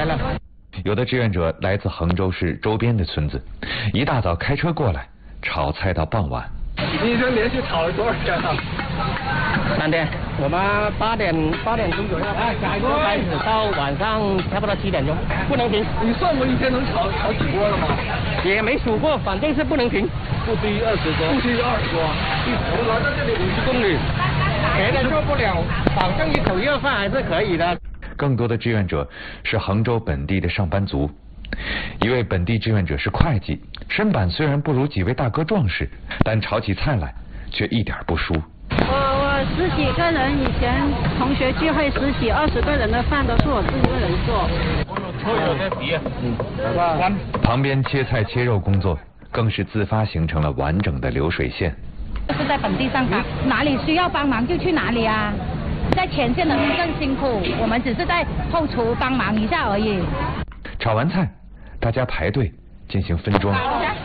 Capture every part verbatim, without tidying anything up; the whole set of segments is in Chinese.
了。 有的志愿者来自衡州市周边的村子，一大早开车过来，炒菜到傍晚。 你这连续炒了多少天啊？ 三天，我们八点八点钟左右开始，到晚上差不多七点钟，不能停。 你算过一天能炒炒几锅了吗？ 也没数过，反正是不能停。 不低于二十锅，不低于二十锅。我来到这里五十公里， 别的做不了，保证一口热饭还是可以的。 更多的志愿者是衡州本地的上班族。一位本地志愿者是会计，身板虽然不如几位大哥壮实，但炒起菜来却一点不输。 我我十几个人，以前同学聚会十几二十个人的饭都是我自己一个人做。 嗯，旁边切菜切肉工作更是自发形成了完整的流水线。 是在本地上班，哪里需要帮忙就去哪里啊。在前线的人更辛苦，我们只是在后厨帮忙一下而已。 炒完菜，大家排队进行分装。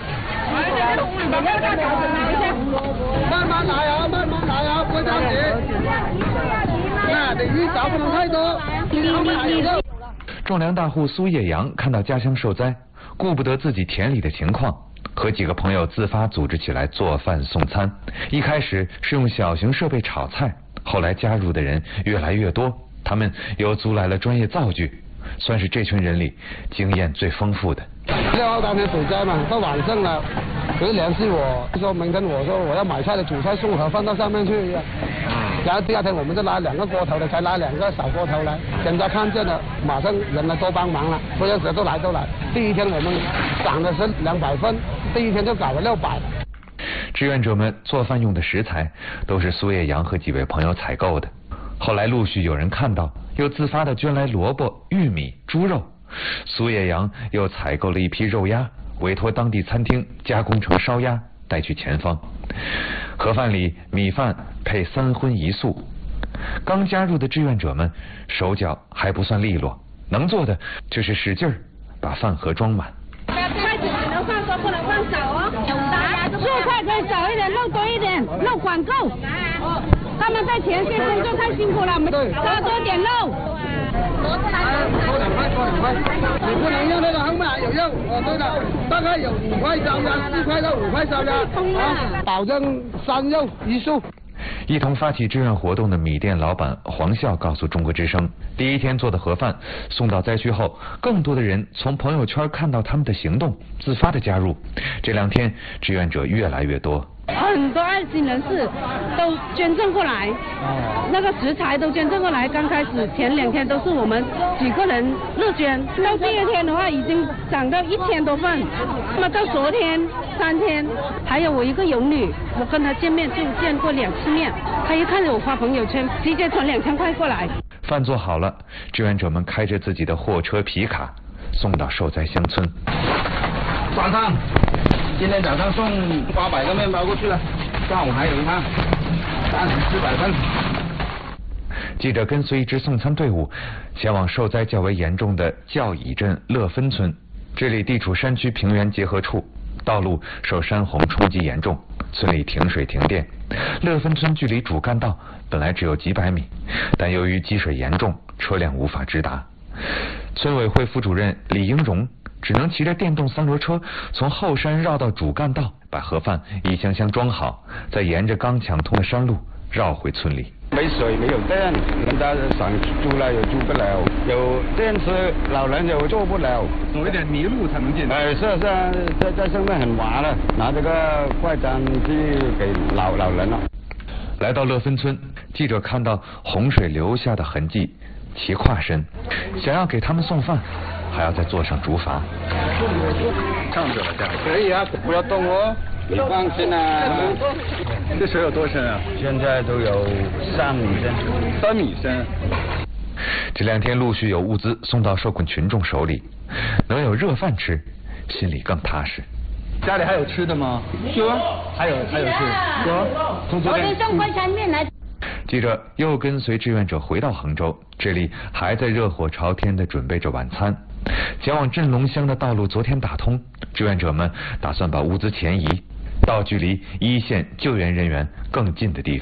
慢慢来啊，慢慢来啊，不着急。那你鱼找不能太多。 种粮大户苏叶阳看到家乡受灾，顾不得自己田里的情况，和几个朋友自发组织起来做饭送餐。一开始是用小型设备炒菜，后来加入的人越来越多，他们又租来了专业灶具，算是这群人里经验最丰富的。 六号当天水灾嘛，到晚上了，有人联系我，说明天我说我要买菜的主菜送盒放到上面去，然后第二天我们就拉两个锅头的，才拉两个小锅头来，人家看见了，马上人来都帮忙了，所有人都来都来。第一天我们涨的是两百份，第一天就搞了六百。 志愿者们做饭用的食材都是苏叶阳和几位朋友采购的，后来陆续有人看到，又自发的捐来萝卜、玉米、猪肉。苏叶阳又采购了一批肉鸭，委托当地餐厅加工成烧鸭，带去前方。盒饭里米饭配三荤一素。刚加入的志愿者们手脚还不算利落，能做的就是使劲儿把饭盒装满。 筷子只能放多，不能放少哦。素菜可以少一点，肉多一点，肉管够。他们在前线工作太辛苦了，我们加多点肉。 多两块，多两块，你不能用那个横码有用。哦，对了，大概有五块烧鸭，四块到五块烧鸭，啊，保证三肉一素。 一同发起志愿活动的米店老板黄笑告诉中国之声，第一天做的盒饭送到灾区后，更多的人从朋友圈看到他们的行动，自发的加入。这两天志愿者越来越多， 很多爱心人士都捐赠过来，那个食材都捐赠过来。刚开始前两天都是我们几个人热捐，到第二天的话已经涨到一千多份。那么到昨天三天，还有我一个游女，我跟她见面就见过两次面，她一看着我发朋友圈，直接传两千块过来。 饭做好了，志愿者们开着自己的货车皮卡送到受灾乡村。 早上，今天早上送八百个面包过去了，上午还有一趟，三十四百份。 记者跟随一支送餐队伍，前往受灾较为严重的教乙镇乐芬村。这里地处山区平原结合处，道路受山洪冲击严重，村里停水停电。乐芬村距离主干道本来只有几百米，但由于积水严重，车辆无法直达。村委会副主任李英荣只能骑着电动三轮车从后山绕到主干道，把盒饭一箱箱装好，再沿着刚抢通的山路绕回村里。 没水没有电，人家想住了又住不了，有电池老人又坐不了， 走一点迷路才能进。 哎，是是，在在上面很麻了，拿这个快餐去给老老人了。 来到乐芬村，记者看到洪水留下的痕迹，骑跨身，想要给他们送饭，还要再坐上竹筏。 唱着了这样。 可以啊，不要动哦。你放心啊。 这水有多深啊？ 现在都有三米深。 三米深。 这两天陆续有物资送到受困群众手里，能有热饭吃，心里更踏实。 家里还有吃的吗？ 有啊， 还有还有吃。 有。 我得送快餐面来。 记者又跟随志愿者回到衡州，这里还在热火朝天地准备着晚餐。前往镇龙乡的道路昨天打通，志愿者们打算把物资前移到距离一线救援人员更近的地方。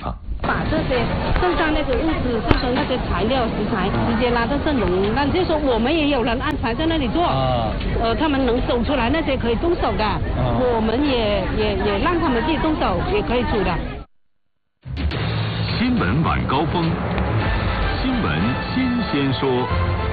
把这些剩下那个物资，就是那些材料食材，直接拉到镇龙，那就是说我们也有人安排在那里做， 啊呃，他们能走出来那些可以动手的，我们也也也让他们自己动手，也可以煮的。 新闻晚高峰，新闻新鲜说。